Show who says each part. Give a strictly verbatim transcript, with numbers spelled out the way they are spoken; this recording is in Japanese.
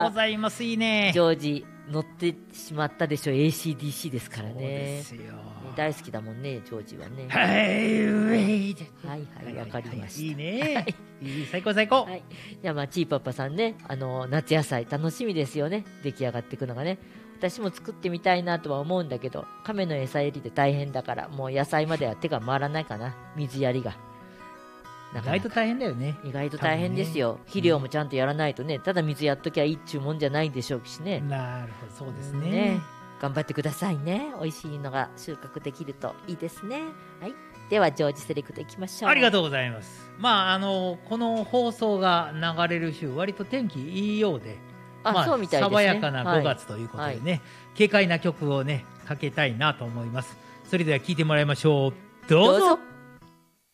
Speaker 1: ございます。いいね。
Speaker 2: ジョージ乗ってしまったでしょ。 エーシーディーシー ですからね。そう
Speaker 1: ですよ。
Speaker 2: 大好きだもんね、ジョージはね。
Speaker 1: はい、ウェイで。
Speaker 2: はいはい、わかりました。
Speaker 1: いいね。いい、最高最高。
Speaker 2: はい。じゃあまあチーパパさんね、あの夏野菜楽しみですよね。出来上がっていくのがね。私も作ってみたいなとは思うんだけど、亀の餌やりで大変だから、もう野菜までは手が回らないかな。水やりが。
Speaker 1: 意外と大変だよね。
Speaker 2: 意外と大変ですよ、ね、肥料もちゃんとやらないとね、ただ水やっときゃいいっちゅうもんじゃないでしょうしね。
Speaker 1: なるほど、そうですね。
Speaker 2: ね、頑張ってくださいね。美味しいのが収穫できるといいですね。はい、ではジョージセレクトいきましょう。
Speaker 1: ありがとうございます。まああのこの放送が流れる週、割と天気いいようで、
Speaker 2: あ、まあ、そうみたいですね。
Speaker 1: 爽やかなごがつということでね、はい、軽快な曲をねかけたいなと思います。それでは聴いてもらいましょう。どうぞ。どうぞ。